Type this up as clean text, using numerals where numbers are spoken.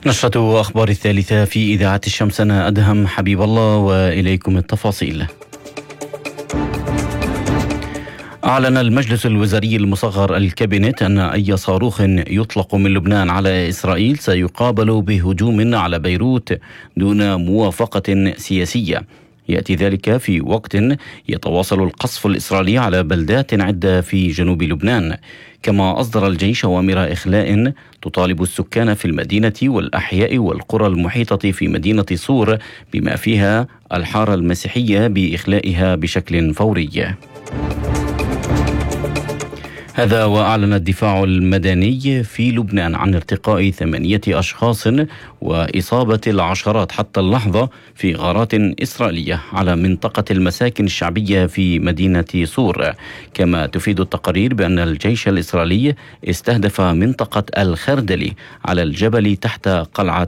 نشرة أخبار الثالثة في إذاعة الشمس. أنا أدهم حبيب الله وإليكم التفاصيل. أعلن المجلس الوزاري المصغر الكابينت أن أي صاروخ يطلق من لبنان على إسرائيل سيقابل بهجوم على بيروت دون موافقة سياسية. يأتي ذلك في وقت يتواصل القصف الإسرائيلي على بلدات عدة في جنوب لبنان. كما أصدر الجيش أوامر إخلاء تطالب السكان في المدينة والأحياء والقرى المحيطة في مدينة صور بما فيها الحارة المسيحية بإخلائها بشكل فوري. هذا وأعلن الدفاع المدني في لبنان عن ارتقاء 8 أشخاص وإصابة العشرات حتى اللحظة في غارات إسرائيلية على منطقة المساكن الشعبية في مدينة صور. كما تفيد التقارير بأن الجيش الإسرائيلي استهدف منطقة الخردلي على الجبل تحت قلعة